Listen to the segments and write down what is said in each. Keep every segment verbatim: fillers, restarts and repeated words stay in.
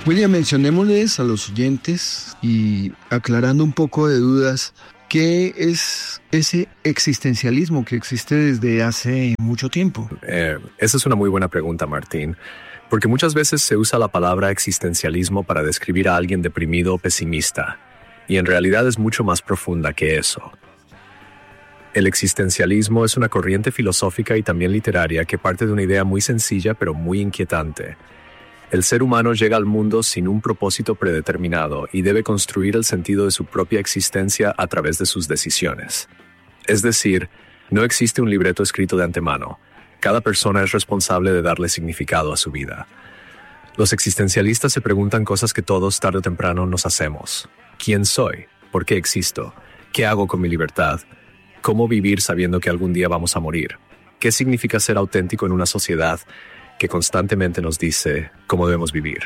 William, mencionémosles a los oyentes y aclarando un poco de dudas, ¿qué es ese existencialismo que existe desde hace mucho tiempo? Eh, esa es una muy buena pregunta, Martín, porque muchas veces se usa la palabra existencialismo para describir a alguien deprimido o pesimista, y en realidad es mucho más profunda que eso. El existencialismo es una corriente filosófica y también literaria que parte de una idea muy sencilla pero muy inquietante. El ser humano llega al mundo sin un propósito predeterminado y debe construir el sentido de su propia existencia a través de sus decisiones. Es decir, no existe un libreto escrito de antemano. Cada persona es responsable de darle significado a su vida. Los existencialistas se preguntan cosas que todos tarde o temprano nos hacemos. ¿Quién soy? ¿Por qué existo? ¿Qué hago con mi libertad? ¿Cómo vivir sabiendo que algún día vamos a morir? ¿Qué significa ser auténtico en una sociedad que constantemente nos dice cómo debemos vivir?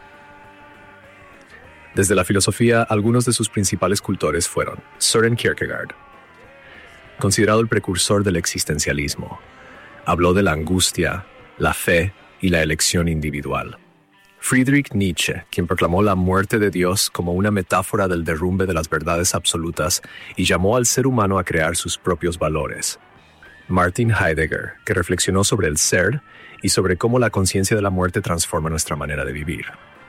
Desde la filosofía, algunos de sus principales cultores fueron Søren Kierkegaard, considerado el precursor del existencialismo. Habló de la angustia, la fe y la elección individual. Friedrich Nietzsche, quien proclamó la muerte de Dios como una metáfora del derrumbe de las verdades absolutas y llamó al ser humano a crear sus propios valores. Martin Heidegger, que reflexionó sobre el ser y sobre cómo la conciencia de la muerte transforma nuestra manera de vivir.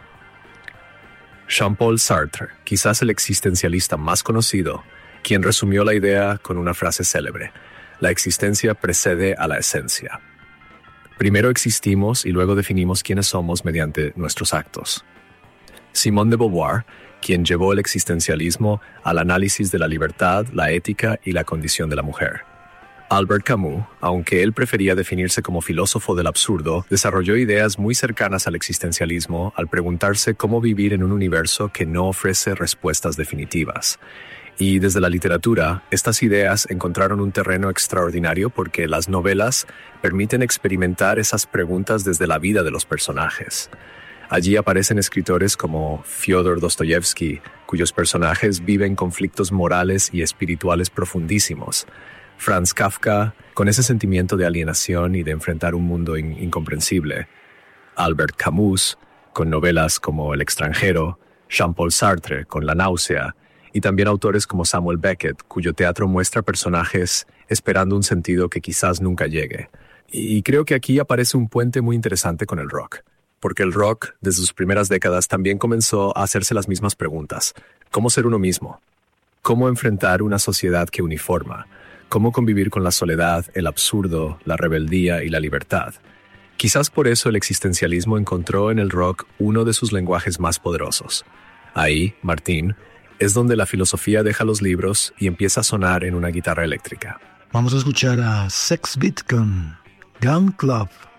Jean-Paul Sartre, quizás el existencialista más conocido, quien resumió la idea con una frase célebre: la existencia precede a la esencia. Primero existimos y luego definimos quiénes somos mediante nuestros actos. Simone de Beauvoir, quien llevó el existencialismo al análisis de la libertad, la ética y la condición de la mujer. Albert Camus, aunque él prefería definirse como filósofo del absurdo, desarrolló ideas muy cercanas al existencialismo al preguntarse cómo vivir en un universo que no ofrece respuestas definitivas. Y desde la literatura, estas ideas encontraron un terreno extraordinario porque las novelas permiten experimentar esas preguntas desde la vida de los personajes. Allí aparecen escritores como Fyodor Dostoyevsky, cuyos personajes viven conflictos morales y espirituales profundísimos. Franz Kafka, con ese sentimiento de alienación y de enfrentar un mundo in- incomprensible. Albert Camus, con novelas como El extranjero. Jean-Paul Sartre, con La náusea. Y también autores como Samuel Beckett, cuyo teatro muestra personajes esperando un sentido que quizás nunca llegue. Y creo que aquí aparece un puente muy interesante con el rock, porque el rock, desde sus primeras décadas, también comenzó a hacerse las mismas preguntas. ¿Cómo ser uno mismo? ¿Cómo enfrentar una sociedad que uniforma? ¿Cómo convivir con la soledad, el absurdo, la rebeldía y la libertad? Quizás por eso el existencialismo encontró en el rock uno de sus lenguajes más poderosos. Ahí, Martín, es donde la filosofía deja los libros y empieza a sonar en una guitarra eléctrica. Vamos a escuchar a Sex Beat con Gun Club.